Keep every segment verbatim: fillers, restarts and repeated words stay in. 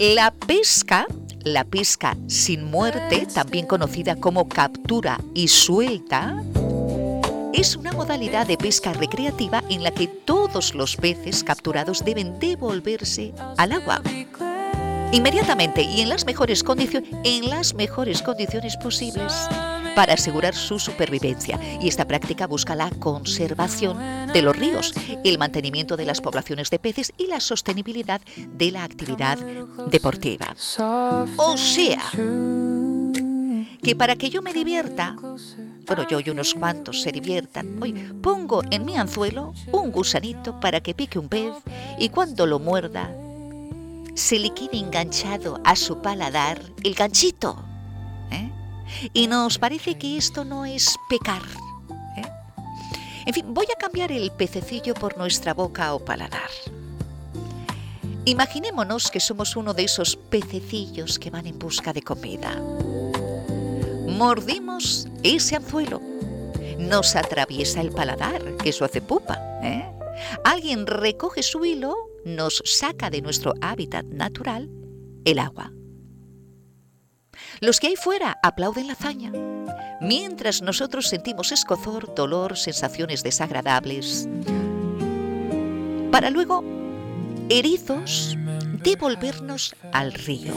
La pesca, la pesca sin muerte, también conocida como captura y suelta, es una modalidad de pesca recreativa en la que todos los peces capturados deben devolverse al agua inmediatamente y en las mejores condiciones, en las mejores condiciones posibles para asegurar su supervivencia. Y esta práctica busca la conservación de los ríos, el mantenimiento de las poblaciones de peces y la sostenibilidad de la actividad deportiva. O sea, que para que yo me divierta, bueno, yo y unos cuantos se diviertan, hoy pongo en mi anzuelo un gusanito para que pique un pez y cuando lo muerda, se le quede enganchado a su paladar el ganchito. ¿eh? ¿Y nos parece que esto no es pecar? ¿eh? En fin, voy a cambiar el pececillo por nuestra boca o paladar. Imaginémonos que somos uno de esos pececillos que van en busca de comida. Mordimos ese anzuelo. Nos atraviesa el paladar, que eso hace pupa. ¿eh? Alguien recoge su hilo, nos saca de nuestro hábitat natural, el agua. Los que hay fuera aplauden la hazaña, mientras nosotros sentimos escozor, dolor, sensaciones desagradables, para luego, erizos, devolvernos al río.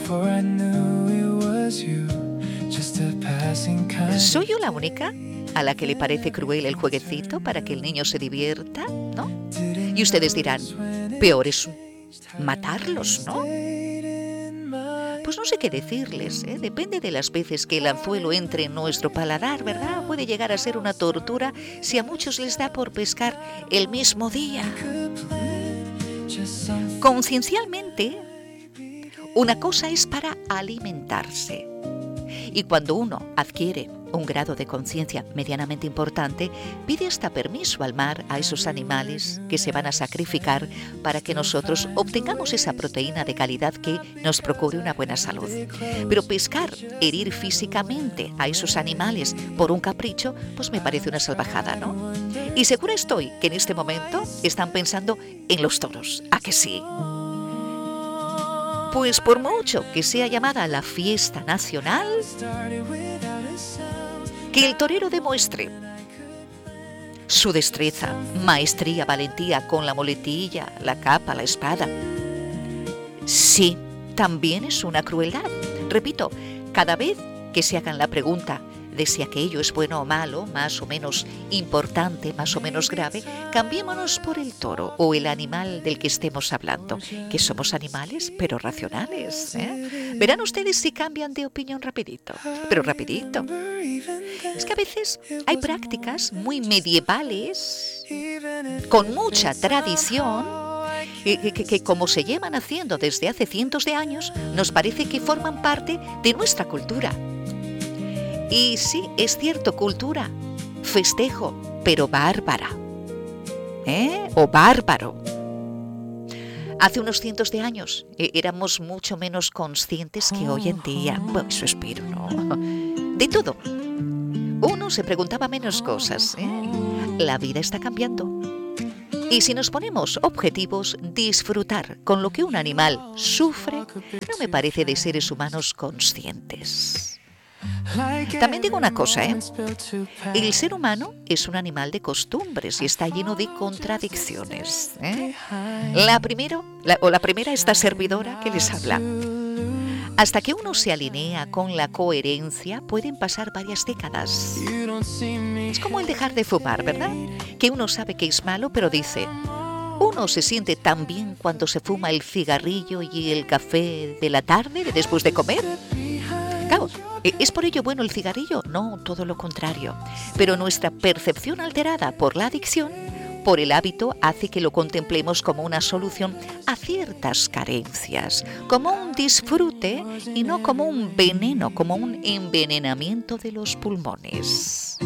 ¿Soy yo la única a la que le parece cruel el jueguecito para que el niño se divierta, no? Y ustedes dirán, peor es matarlos, ¿no? Pues no sé qué decirles, ¿eh? Depende de las veces que el anzuelo entre en nuestro paladar, ¿verdad? Puede llegar a ser una tortura si a muchos les da por pescar el mismo día. Conciencialmente, una cosa es para alimentarse. Y cuando uno adquiere un grado de conciencia medianamente importante, pide hasta permiso al mar a esos animales que se van a sacrificar para que nosotros obtengamos esa proteína de calidad que nos procure una buena salud. Pero pescar, herir físicamente a esos animales por un capricho, pues me parece una salvajada, ¿no? Y segura estoy que en este momento están pensando en los toros, ¿a que sí? Pues por mucho que sea llamada la fiesta nacional, que el torero demuestre su destreza, maestría, valentía con la muletilla, la capa, la espada. Sí, también es una crueldad. Repito, cada vez que se hagan la pregunta de si aquello es bueno o malo, más o menos importante, más o menos grave, cambiémonos por el toro o el animal del que estemos hablando, que somos animales, pero racionales. ¿eh? Verán ustedes si cambian de opinión rapidito, pero rapidito. Es que a veces hay prácticas muy medievales, con mucha tradición, que, que, que como se llevan haciendo desde hace cientos de años, nos parece que forman parte de nuestra cultura. Y sí, es cierto, cultura, festejo, pero bárbara, ¿eh? O bárbaro. Hace unos cientos de años eh, éramos mucho menos conscientes que hoy en día. Bueno, eso espero, ¿no? De todo. Uno se preguntaba menos cosas, ¿eh? La vida está cambiando. Y si nos ponemos objetivos, disfrutar con lo que un animal sufre no me parece de seres humanos conscientes. También digo una cosa, ¿eh? El ser humano es un animal de costumbres y está lleno de contradicciones. ¿eh? La, primero, la, o la primera, esta servidora que les habla. Hasta que uno se alinea con la coherencia, pueden pasar varias décadas. Es como el dejar de fumar, ¿verdad? Que uno sabe que es malo, pero dice, uno se siente tan bien cuando se fuma el cigarrillo y el café de la tarde, después de comer. Claro, ¿es por ello bueno el cigarrillo? No, todo lo contrario. Pero nuestra percepción alterada por la adicción, por el hábito, hace que lo contemplemos como una solución a ciertas carencias, como un disfrute y no como un veneno, como un envenenamiento de los pulmones.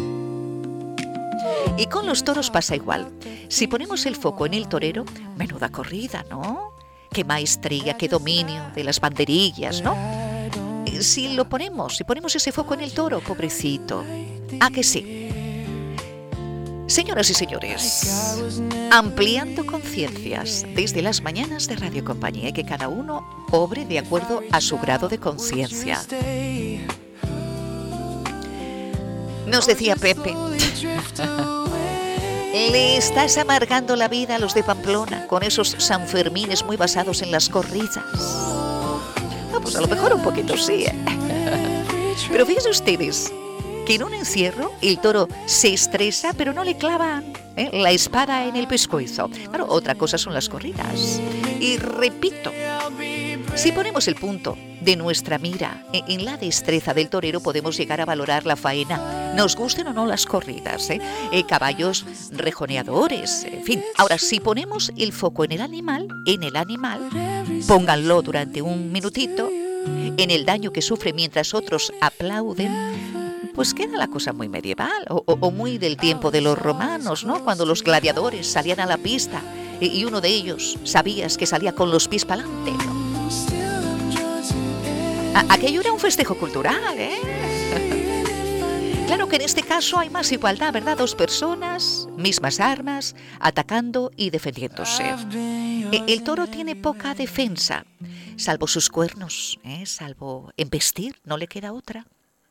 Y con los toros pasa igual. Si ponemos el foco en el torero, menuda corrida, ¿no? Qué maestría, qué dominio de las banderillas, ¿no? Si lo ponemos, si ponemos ese foco en el toro, pobrecito, ¿a que sí? Señoras y señores, ampliando conciencias desde las mañanas de Radio Compañía y que cada uno obre de acuerdo a su grado de conciencia. Nos decía Pepe, le estás amargando la vida a los de Pamplona con esos sanfermines muy basados en las corridas. Ah, pues a lo mejor un poquito sí, ¿eh? Pero fíjense ustedes que en un encierro el toro se estresa pero no le clava ¿eh? la espada en el pescuezo. Claro, otra cosa son las corridas. Y repito, si ponemos el punto de nuestra mira en la destreza del torero, podemos llegar a valorar la faena, nos gusten o no las corridas, ¿eh? Eh, caballos rejoneadores, en fin. Ahora, si ponemos el foco en el animal, en el animal, pónganlo durante un minutito, en el daño que sufre mientras otros aplauden, pues queda la cosa muy medieval o, o, o muy del tiempo de los romanos, ¿no? Cuando los gladiadores salían a la pista y uno de ellos sabías que salía con los pies para adelante, ¿no? Aquello era un festejo cultural, ¿eh? Claro que en este caso hay más igualdad, ¿verdad? Dos personas, mismas armas, atacando y defendiéndose. El toro tiene poca defensa, salvo sus cuernos, ¿eh? Salvo embestir, no le queda otra.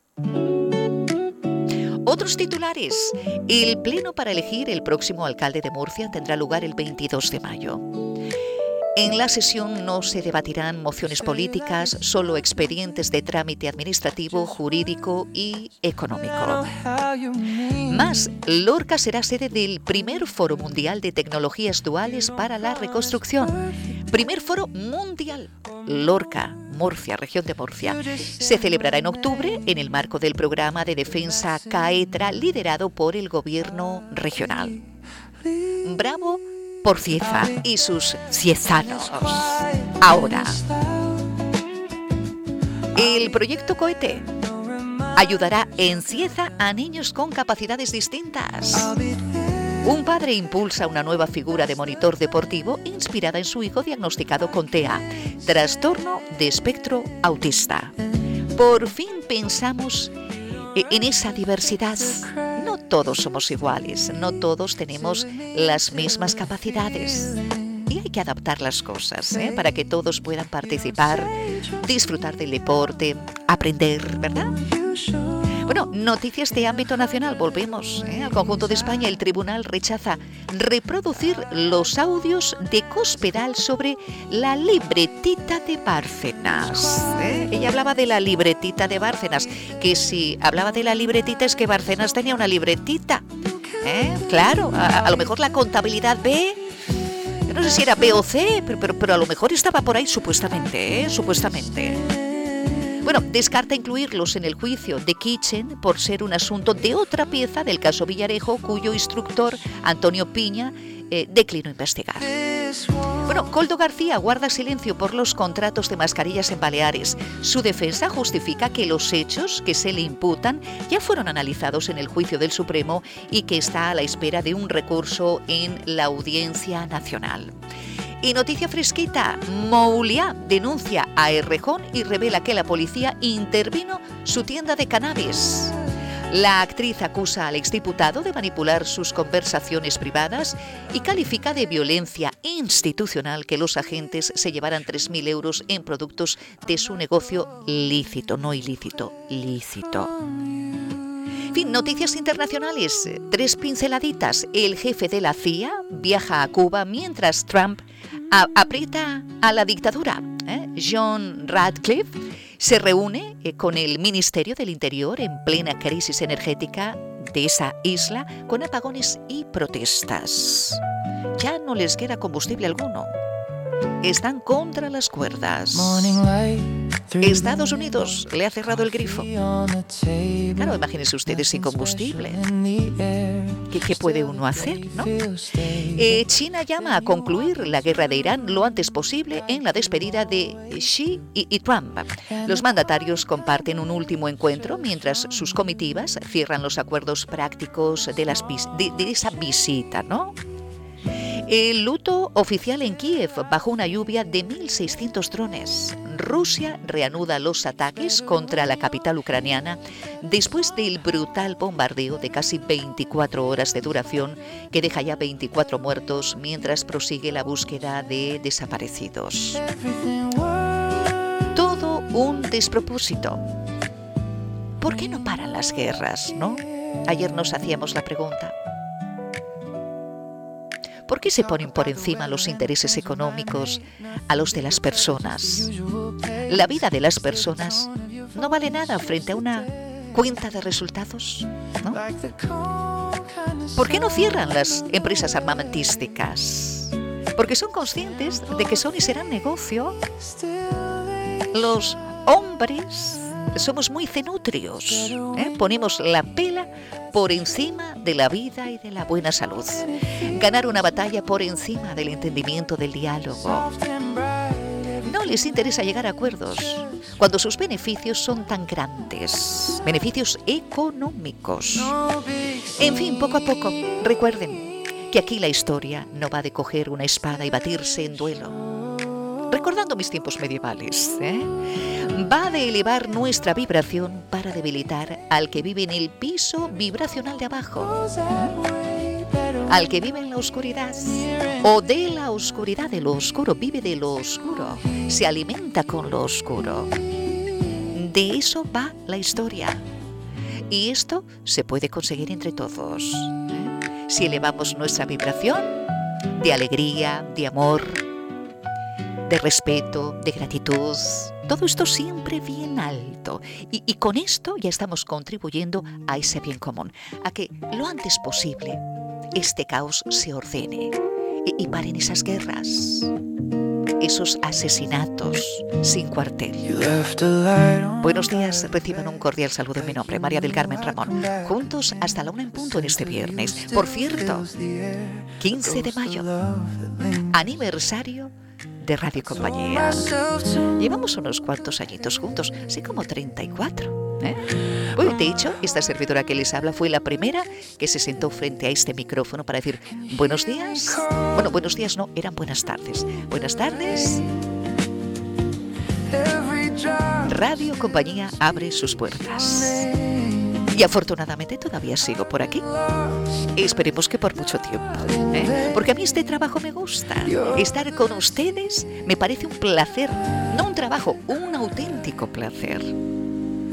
Otros titulares. El pleno para elegir el próximo alcalde de Murcia tendrá lugar el veintidós de mayo. En la sesión no se debatirán mociones políticas, solo expedientes de trámite administrativo, jurídico y económico. Más, Lorca será sede del primer Foro Mundial de Tecnologías Duales para la Reconstrucción. Primer Foro Mundial. Lorca, Murcia, región de Murcia. Se celebrará en octubre en el marco del programa de defensa CAETRA liderado por el gobierno regional. Bravo por Cieza y sus ciezanos. Ahora, el proyecto Cohete ayudará en Cieza a niños con capacidades distintas. Un padre impulsa una nueva figura de monitor deportivo inspirada en su hijo diagnosticado con T E A, trastorno de espectro autista. Por fin pensamos en esa diversidad. No todos somos iguales, no todos tenemos las mismas capacidades. Y hay que adaptar las cosas, ¿eh? Para que todos puedan participar, disfrutar del deporte, aprender, ¿verdad? Bueno, noticias de ámbito nacional, volvemos ¿eh? al conjunto de España. El tribunal rechaza reproducir los audios de Cospedal sobre la libretita de Bárcenas. ¿eh? Ella hablaba de la libretita de Bárcenas, que si hablaba de la libretita es que Bárcenas tenía una libretita. ¿eh? Claro, a, a lo mejor la contabilidad B, no sé si era B o C, pero, pero, pero a lo mejor estaba por ahí supuestamente, ¿eh? supuestamente. Bueno, descarta incluirlos en el juicio de Kitchen por ser un asunto de otra pieza del caso Villarejo, cuyo instructor, Antonio Piña, eh, declinó investigar. Bueno, Koldo García guarda silencio por los contratos de mascarillas en Baleares. Su defensa justifica que los hechos que se le imputan ya fueron analizados en el juicio del Supremo y que está a la espera de un recurso en la Audiencia Nacional. Y noticia fresquita, Mouliá denuncia a Errejón y revela que la policía intervino su tienda de cannabis. La actriz acusa al exdiputado de manipular sus conversaciones privadas y califica de violencia institucional que los agentes se llevaran tres mil euros en productos de su negocio lícito, no ilícito, lícito. En fin, noticias internacionales, tres pinceladitas. El jefe de la C I A viaja a Cuba mientras Trump a- aprieta a la dictadura. ¿eh? John Ratcliffe se reúne eh, con el Ministerio del Interior en plena crisis energética de esa isla con apagones y protestas. Ya no les queda combustible alguno. Están contra las cuerdas. Estados Unidos le ha cerrado el grifo. Claro, imagínense ustedes sin combustible. ¿Qué, qué puede uno hacer, no? Eh, China llama a concluir la guerra de Irán lo antes posible en la despedida de Xi y, y Trump. Los mandatarios comparten un último encuentro mientras sus comitivas cierran los acuerdos prácticos de, las, de, de esa visita, ¿no? El luto oficial en Kiev bajo una lluvia de mil seiscientos drones. Rusia reanuda los ataques contra la capital ucraniana después del brutal bombardeo de casi veinticuatro horas de duración que deja ya veinticuatro muertos mientras prosigue la búsqueda de desaparecidos. Todo un despropósito. ¿Por qué no paran las guerras, no? Ayer nos hacíamos la pregunta. ¿Por qué se ponen por encima los intereses económicos a los de las personas? La vida de las personas no vale nada frente a una cuenta de resultados, ¿no? ¿Por qué no cierran las empresas armamentísticas? Porque son conscientes de que son y serán negocio. Los hombres somos muy cenutrios, ¿eh? Ponemos la pela por encima de la vida y de la buena salud. Ganar una batalla por encima del entendimiento, del diálogo. No les interesa llegar a acuerdos cuando sus beneficios son tan grandes, beneficios económicos. En fin, poco a poco, recuerden que aquí la historia no va de coger una espada y batirse en duelo. Recordando mis tiempos medievales, ¿eh? Va de elevar nuestra vibración para debilitar al que vive en el piso vibracional de abajo, al que vive en la oscuridad o de la oscuridad, de lo oscuro, vive de lo oscuro, se alimenta con lo oscuro. De eso va la historia. Y esto se puede conseguir entre todos, ¿eh? Si elevamos nuestra vibración de alegría, de amor, de respeto, de gratitud, todo esto siempre bien alto. Y, y con esto ya estamos contribuyendo a ese bien común, a que lo antes posible este caos se ordene y, y paren esas guerras, esos asesinatos sin cuartel. Buenos días, reciban un cordial saludo en mi nombre, María del Carmen Ramón. Juntos hasta la una en punto en este viernes. Por cierto, quince de mayo, aniversario de Radio Compañía. Llevamos unos cuantos añitos juntos, así como treinta y cuatro. ¿eh? Bueno, de hecho, esta servidora que les habla fue la primera que se sentó frente a este micrófono para decir buenos días. Bueno, buenos días no, eran buenas tardes. Buenas tardes. Radio Compañía abre sus puertas. Y afortunadamente todavía sigo por aquí. Esperemos que por mucho tiempo, ¿eh? Porque a mí este trabajo me gusta. Estar con ustedes me parece un placer. No un trabajo, un auténtico placer.